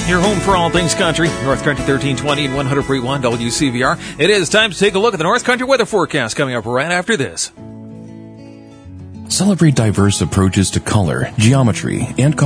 Your home for all things country. North Country 1320 and 100.1 WCVR. It is time to take a look at the North Country weather forecast coming up right after this. Celebrate diverse approaches to color, geometry, and